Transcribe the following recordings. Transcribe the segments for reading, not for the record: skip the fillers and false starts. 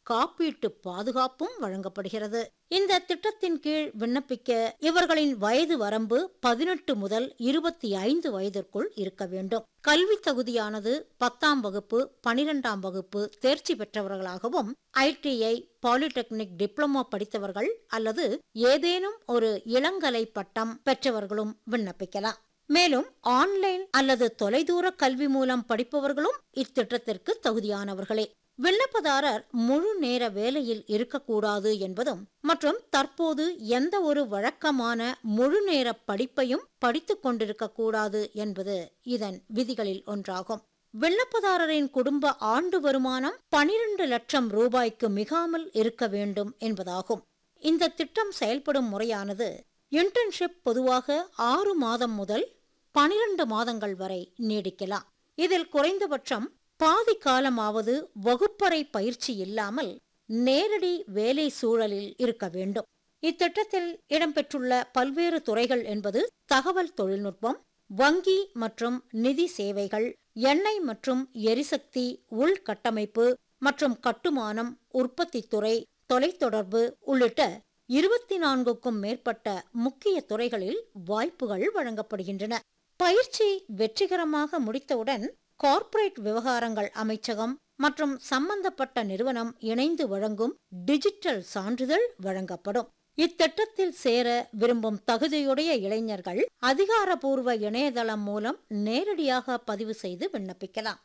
காப்பீட்டு பாதுகாப்பும் வழங்கப்படுகிறது. இந்த திட்டத்தின் கீழ் விண்ணப்பிக்க இவர்களின் வயது வரம்பு 18 முதல் 25 வயதிற்குள் இருக்க வேண்டும். கல்வி தகுதியானது 10ஆம் வகுப்பு 12ஆம் வகுப்பு தேர்ச்சி பெற்றவர்களாகவும் ITI பாலிடெக்னிக் டிப்ளமோ படித்தவர்கள் அல்லது ஏதேனும் ஒரு இளங்கலை பட்டம் பெற்றவர்களும் விண்ணப்பிக்கலாம். மேலும் ஆன்லைன் அல்லது தொலைதூர கல்வி மூலம் படிப்பவர்களும் இத்திட்டத்திற்கு தகுதியானவர்களே. விண்ணப்பதாரர் முழு நேர வேலையில் இருக்கக்கூடாது என்பதும் மற்றும் தற்போது எந்த ஒரு வழக்கமான முழு நேர படிப்பையும் படித்துக் கொண்டிருக்க கூடாது என்பது இதன் விதிகளில் ஒன்றாகும். விண்ணப்பதாரரின் குடும்ப ஆண்டு வருமானம் 12 லட்சம் ரூபாய்க்கு மிகாமல் இருக்க வேண்டும் என்பதாகும். இந்த திட்டம் செயல்படும் முறையானது இன்டர்ன்ஷிப் பொதுவாக 6 மாதம் முதல் 12 மாதங்கள் வரை நீடிக்கலாம். இதில் குறைந்தபட்சம் பாதி காலமாவது வகுப்பறை பயிற்சி இல்லாமல் நேரடி வேலை சூழலில் இருக்க வேண்டும். இத்திட்டத்தில் இடம்பெற்றுள்ள பல்வேறு துறைகள் என்பது தகவல் தொழில்நுட்பம், வங்கி மற்றும் நிதி சேவைகள், எண்ணெய் மற்றும் எரிசக்தி, உள்கட்டமைப்பு மற்றும் கட்டுமானம், உற்பத்தி துறை, தொலைத்தொடர்பு உள்ளிட்ட 24க்கும் மேற்பட்ட முக்கிய துறைகளில் வாய்ப்புகள் வழங்கப்படுகின்றன. பயிற்சி வெற்றிகரமாக முடித்தவுடன் கார்ப்பரேட் விவகாரங்கள் அமைச்சகம் மற்றும் சம்பந்தப்பட்ட நிறுவனம் இணைந்து வழங்கும் டிஜிட்டல் சான்றிதழ் வழங்கப்படும். இத்திட்டத்தில் சேர விரும்பும் தகுதியுடைய இளைஞர்கள் அதிகாரப்பூர்வ இணையதளம் மூலம் நேரடியாக பதிவு செய்து விண்ணப்பிக்கலாம்.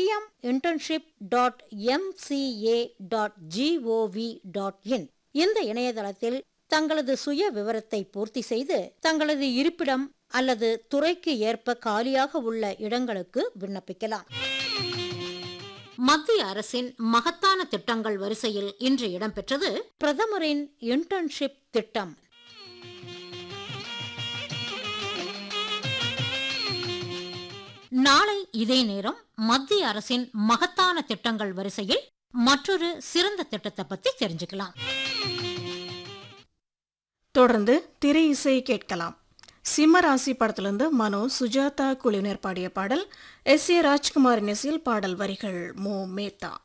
pminternship.mca.gov.in இந்த இணையதளத்தில் தங்களது சுய விவரத்தை பூர்த்தி செய்து தங்களது இருப்பிடம் அல்லது துறைக்கு ஏற்ப காலியாக உள்ள இடங்களுக்கு விண்ணப்பிக்கலாம். மத்திய அரசின் மகத்தான திட்டங்கள் வரிசையில் இன்று இடம்பெற்றது பிரதமரின் இன்டர்ன்ஷிப் திட்டம். நாளை இதே நேரம் மத்திய அரசின் மகத்தான திட்டங்கள் வரிசையில் மற்றொரு சிறந்த திட்டத்தை பத்தி தெரிஞ்சுக்கலாம். தொடர்ந்து திரை இசை கேட்கலாம். சிம்மராசி படத்திலிருந்து மனோ, சுஜாதா குழுவினர் பாடிய பாடல். S.A. ராஜ்குமாரின் இசையில் பாடல் வரிகள் மு. மேத்தா.